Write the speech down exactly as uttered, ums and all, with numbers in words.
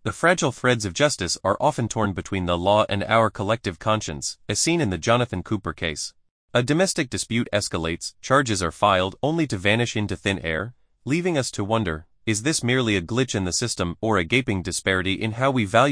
The fragile threads of justice are often torn between the law and our collective conscience, as seen in the Jonathan Cooper case. A domestic dispute escalates, charges are filed only to vanish into thin air, leaving us to wonder, is this merely a glitch in the system or a gaping disparity in how we value